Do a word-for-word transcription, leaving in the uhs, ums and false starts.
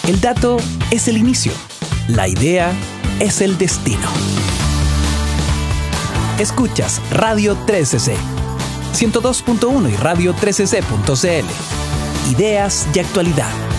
El dato es el inicio, la idea es el destino. Escuchas Radio trece C, ciento dos punto uno y radio trece c punto c l. Ideas y actualidad.